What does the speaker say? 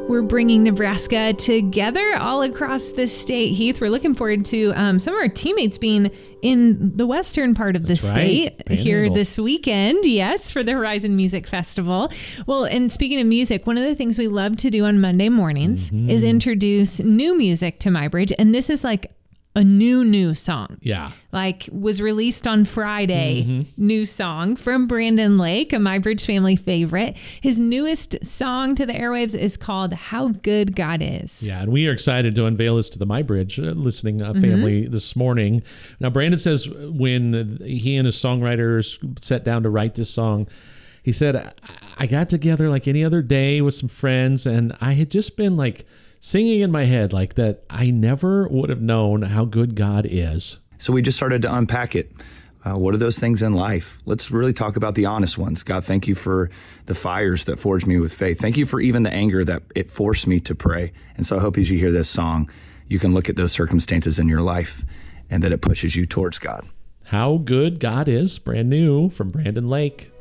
We're bringing Nebraska together all across the state. Heath, we're looking forward to some of our teammates being in the western part of the state here this weekend. Yes, for the Horizon Music Festival. Well, and speaking of music, one of the things we love to do on Monday mornings is introduce new music to MyBridge. And this is like a new song. Yeah. Like was released on Friday. New song from Brandon Lake, a MyBridge family favorite. His newest song to the airwaves is called How Good God Is. Yeah, and we are excited to unveil this to the MyBridge listening family this morning. Now, Brandon says when he and his songwriters sat down to write this song, he said, I got together like any other day with some friends, and I had just been like singing in my head like that I never would have known how good God is. So we just started to unpack it. What are those things in life? Let's really talk about the honest ones. God, thank you for the fires that forged me with faith. Thank you for even the anger that it forced me to pray. And so I hope as you hear this song, you can look at those circumstances in your life and that it pushes you towards God. How Good God Is, brand new from Brandon Lake.